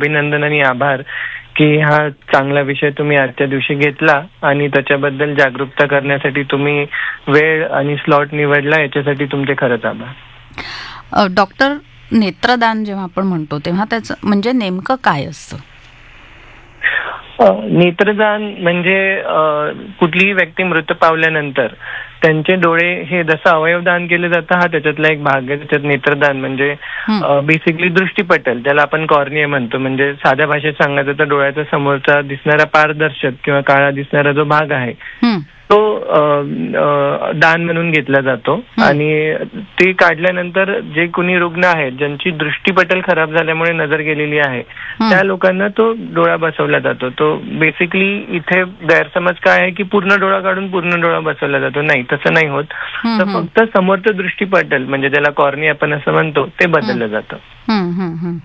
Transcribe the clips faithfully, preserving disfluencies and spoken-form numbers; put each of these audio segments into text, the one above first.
अभिनंदन आणि आभार की हा चांगला विषय तुम्ही आजच्या दिवशी घेतला आणि त्याच्याबद्दल जागरूकता करण्यासाठी तुम्ही वेळ आणि स्लॉट निवडला, याच्यासाठी तुमचे खरंच आभार. डॉक्टर, नेत्रदान जेव्हा आपण म्हणतो तेव्हा त्याचं म्हणजे नेमकं काय असतं? नेत्रदान म्हणजे कुठलीही व्यक्ती मृत पावल्यानंतर त्यांचे डोळे हे जसं अवयवदान केलं जातं, हा त्याच्यातला एक भाग आहे. त्याच्यात नेत्रदान म्हणजे बेसिकली दृष्टीपटल, ज्याला आपण कॉर्निया म्हणतो. म्हणजे साध्या भाषेत सांगायचं तर डोळ्याचा समोरचा दिसणारा पारदर्शक किंवा काळा दिसणारा जो भाग आहे तो दान म्हणून घेतला जातो. आणि ते काढल्यानंतर जे कुणी रुग्ण आहेत ज्यांची दृष्टीपटल खराब झाल्यामुळे नजर गेलेली आहे त्या लोकांना तो डोळा बसवला जातो. तो बेसिकली इथे गैरसमज काय आहे की पूर्ण डोळा काढून पूर्ण डोळा बसवला जातो. नाही, तसं नाही होत. तर फक्त समोरचं दृष्टीपटल म्हणजे ज्याला कॉर्निया आपण असं म्हणतो ते बदललं जातं.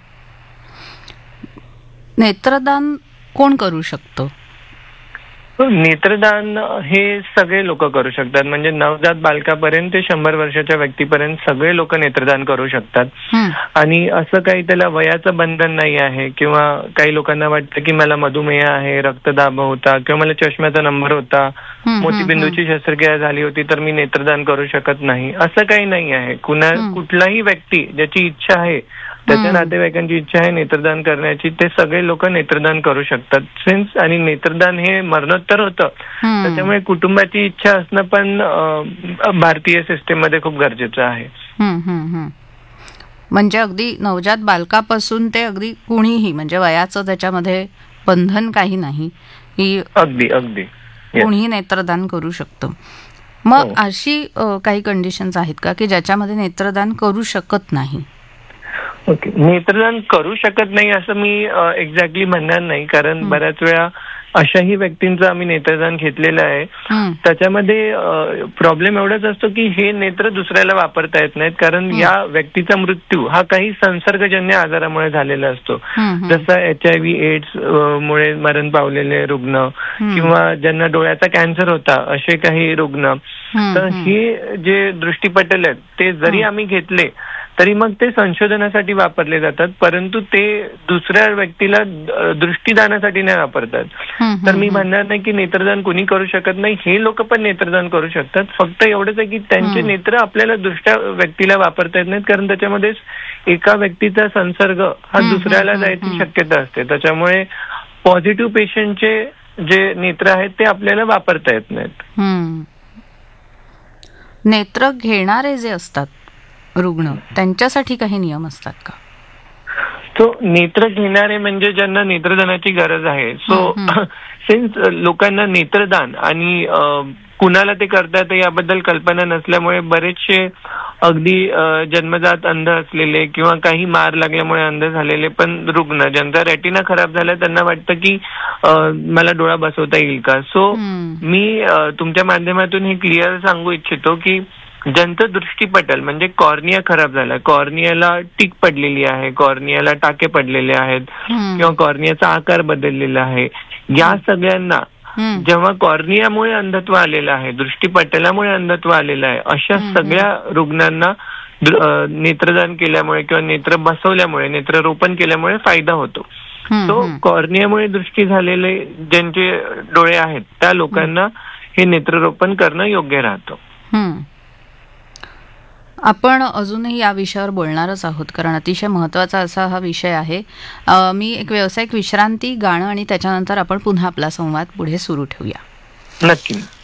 नेत्रदान कोण करू शकतो? नेत्रदान हे सगळे लोक करू शकतात. म्हणजे नवजात बालकापर्यंत ते शंभर वर्षाच्या व्यक्तीपर्यंत सगळे लोक नेत्रदान करू शकतात. आणि असं काही त्याला वयाचं बंधन नाही आहे. किंवा काही लोकांना वाटतं की मला मधुमेह आहे, रक्तदाब होता किंवा मला चष्म्याचा नंबर होता, मोतीबिंदूची शस्त्रक्रिया झाली होती तर मी नेत्रदान करू शकत नाही, असं काही नाही आहे. कुणा कुठलाही व्यक्ती ज्याची इच्छा आहे, त्याच्या नातेवाईकांची इच्छा आहे नेत्रदान करण्याची, ते सगळे लोक नेत्रदान करू शकतात. सिन्स आणि नेत्रदान हे मरणोत्तर होतं, त्याच्यामुळे कुटुंबाची इच्छा असणं पण भारतीय सिस्टीम मध्ये खूप गरजेचं आहे. म्हणजे अगदी नवजात बालकापासून ते अगदी कुणीही, म्हणजे वयाचं त्याच्यामध्ये बंधन काही नाही, ही अगदी अगदी कुणीही नेत्रदान करू शकतं. मग अशी काही कंडिशन्स आहेत का की ज्याच्यामध्ये नेत्रदान करू शकत नाही? ओके, नेत्रदान करू शकत नाही असं मी एक्झॅक्टली म्हणणार नाही, कारण बऱ्याच वेळा अशाही व्यक्तींचं आम्ही नेत्रदान घेतलेलं आहे. त्याच्यामध्ये प्रॉब्लेम एवढाच असतो की हे नेत्र दुसऱ्याला वापरता येत नाहीत, कारण या व्यक्तीचा मृत्यू हा काही संसर्गजन्य आजारामुळे झालेला असतो. जसं एच आय व्ही एड्स मुळे मरण पावलेले रुग्ण किंवा ज्यांना डोळ्याचा कॅन्सर होता असे काही रुग्ण. तर हे जे दृष्टीपटल आहेत ते जरी आम्ही घेतले तरी मग ते संशोधनासाठी वापरले जातात, परंतु ते दुसऱ्या व्यक्तीला दृष्टीदानासाठी नाही वापरतात. तर मी म्हणणार नाही की नेत्रदान कुणी करू शकत नाही, हे लोक पण नेत्रदान करू शकतात. फक्त एवढंच आहे की त्यांचे नेत्र आपल्याला दुसऱ्या व्यक्तीला वापरता येत नाहीत, कारण त्याच्यामध्ये एका व्यक्तीचा संसर्ग हा दुसऱ्याला जायची शक्यता असते. त्याच्यामुळे पॉझिटिव्ह पेशंटचे जे नेत्र आहेत ते आपल्याला वापरता येत नाहीत. नेत्र घेणारे जे असतात रुग्ण, त्यांच्यासाठी काही नियम असतात का? सो नेत्र घेणारे म्हणजे ज्यांना नेत्रदानाची गरज आहे. सो सिन्स लोकांना नेत्रदान आणि कुणाला ते करतात याबद्दल कल्पना नसल्यामुळे बरेचसे अगदी जन्मजात अंध असलेले किंवा काही मार लागल्यामुळे अंध झालेले पण रुग्ण, ज्यांचा रेटिना खराब झाला, त्यांना वाटतं की मला डोळा बसवता येईल का. सो मी तुमच्या माध्यमातून हे क्लिअर सांगू इच्छितो की ज्यांचं दृष्टीपटल म्हणजे कॉर्निया खराब झाला, कॉर्नियाला टिक पडलेली आहे, कॉर्नियाला टाके पडलेले आहेत किंवा कॉर्नियाचा आकार बदललेला आहे, या सगळ्यांना जेव्हा कॉर्नियामुळे अंधत्व आलेलं आहे, दृष्टीपटलामुळे अंधत्व आलेलं आहे, अशा सगळ्या रुग्णांना नेत्रदान केल्यामुळे किंवा नेत्र बसवल्यामुळे, नेत्ररोपण केल्यामुळे फायदा होतो. तो कॉर्नियामुळे दृष्टी झालेले ज्यांचे डोळे आहेत त्या लोकांना हे नेत्ररोपण करणं योग्य राहतं. आपण अजूनही या विषयावर बोलणारच आहोत, कारण अतिशय महत्त्वाचा असा हा विषय आहे. मी एक व्यावसायिक विश्रांती, गाणं आणि त्याच्यानंतर आपण पुन्हा आपला संवाद पुढे सुरू ठेवूया. नक्की.